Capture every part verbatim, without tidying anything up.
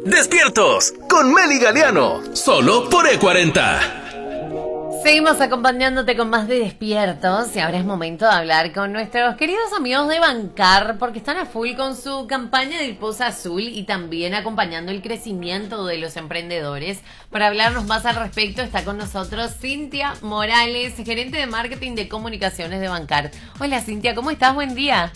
Despiertos con Meli Galeano, solo por E cuarenta. Seguimos acompañándote con más de Despiertos y ahora es momento de hablar con nuestros queridos amigos de Bancar porque están a full con su campaña del Post Azul y también acompañando el crecimiento de los emprendedores. Para hablarnos más al respecto está con nosotros Cintia Morales, gerente de marketing de comunicaciones de Bancar. Hola Cintia, ¿cómo estás? Buen día.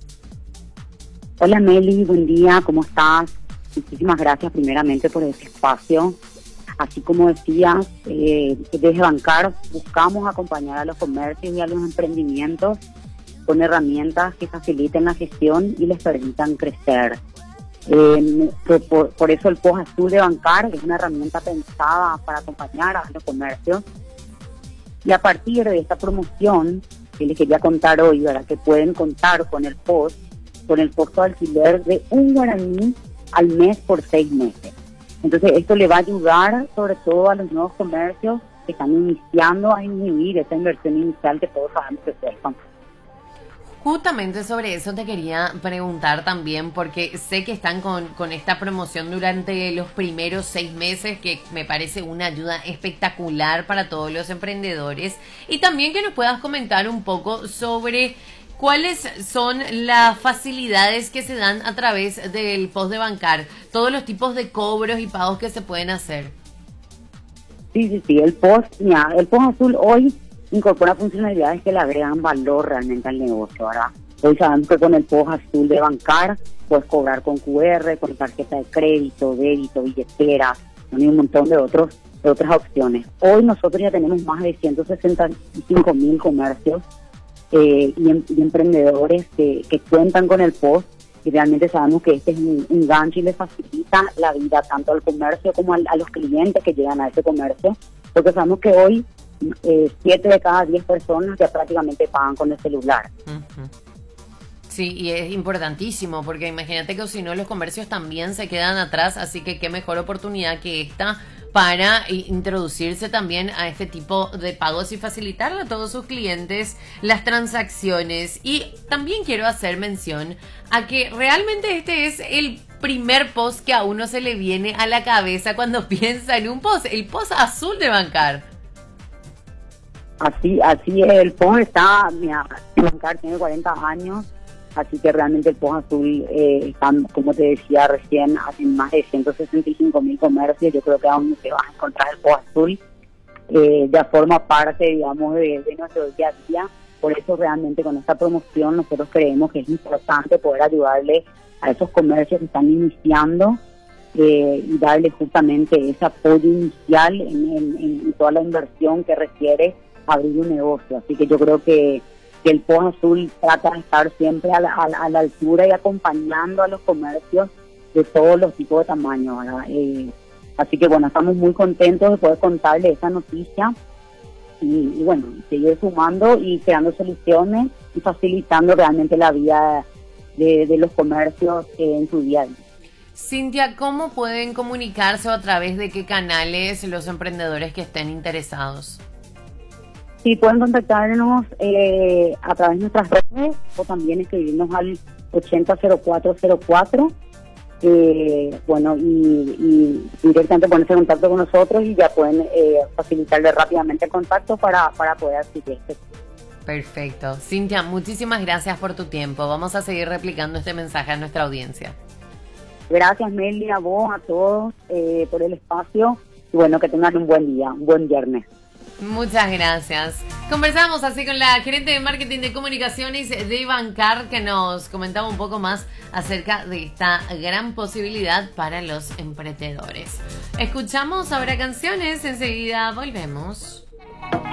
Hola Meli, buen día, ¿cómo estás? Muchísimas gracias primeramente por este espacio. Así como decías, eh, desde Bancar buscamos acompañar a los comercios y a los emprendimientos con herramientas que faciliten la gestión y les permitan crecer. Eh, por, por eso el Post Azul de Bancar es una herramienta pensada para acompañar a los comercios. Y a partir de esta promoción que les quería contar hoy, ¿verdad? Que pueden contar con el post, con el costo de alquiler de un guaraní al mes por seis meses. Entonces esto le va a ayudar sobre todo a los nuevos comercios que están iniciando a disminuir esa inversión inicial que todos sabemos que cuestan. Justamente sobre eso te quería preguntar también, porque sé que están con, con esta promoción durante los primeros seis meses, que me parece una ayuda espectacular para todos los emprendedores. Y también que nos puedas comentar un poco sobre ¿cuáles son las facilidades que se dan a través del post de Bancar? Todos los tipos de cobros y pagos que se pueden hacer. Sí, sí, sí. El post, mira, el post azul hoy incorpora funcionalidades que le agregan valor realmente al negocio, ¿verdad? Hoy sabemos que con el post azul de Bancar puedes cobrar con Q R, con tarjeta de crédito, débito, billeteras, y un montón de otros de otras opciones. Hoy nosotros ya tenemos más de ciento sesenta y cinco mil comercios Eh, y, em, y emprendedores que, que cuentan con el post y realmente sabemos que este es un, un gancho y le facilita la vida tanto al comercio como al, a los clientes que llegan a ese comercio, porque sabemos que hoy eh, siete de cada diez personas ya prácticamente pagan con el celular. Uh-huh. Sí, y es importantísimo porque imagínate que si no los comercios también se quedan atrás, así que qué mejor oportunidad que esta para introducirse también a este tipo de pagos y facilitarle a todos sus clientes las transacciones. Y también quiero hacer mención a que realmente este es el primer post que a uno se le viene a la cabeza cuando piensa en un post, el post azul de Bancar. Así, así es, el post está, mira, Bancar tiene cuarenta años. Así que realmente el post azul, eh, están, como te decía recién, hacen más de ciento sesenta y cinco mil comercios. Yo creo que aún te vas a encontrar el post azul. Eh, ya forma parte, digamos, de, de nuestro día a día. Por eso realmente con esta promoción nosotros creemos que es importante poder ayudarle a esos comercios que están iniciando eh, y darle justamente ese apoyo inicial en, en, en toda la inversión que requiere abrir un negocio. Así que yo creo que que el post azul trata de estar siempre a la, a, la, a la altura y acompañando a los comercios de todos los tipos de tamaños, ¿verdad? Eh, así que bueno, estamos muy contentos de poder contarle esta noticia y, y bueno, seguir sumando y creando soluciones y facilitando realmente la vida de, de los comercios eh, en su día a día. Cintia, ¿cómo pueden comunicarse o a través de qué canales los emprendedores que estén interesados? Sí, pueden contactarnos eh, a través de nuestras redes o también escribirnos al ochenta cero cuatro cero cuatro. Eh, bueno, y, y directamente ponerse en contacto con nosotros y ya pueden eh, facilitarle rápidamente el contacto para, para poder asistir. Perfecto. Cintia, muchísimas gracias por tu tiempo. Vamos a seguir replicando este mensaje a nuestra audiencia. Gracias, Meli, a vos, a todos eh, por el espacio y bueno, que tengan un buen día, un buen viernes. Muchas gracias. Conversamos así con la gerente de marketing de comunicaciones de Bancar, que nos comentaba un poco más acerca de esta gran posibilidad para los emprendedores. Escuchamos ahora canciones, enseguida volvemos.